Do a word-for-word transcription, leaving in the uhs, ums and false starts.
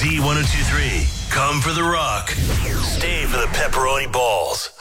Z ten twenty-three. Come for the rock. Stay for the pepperoni balls.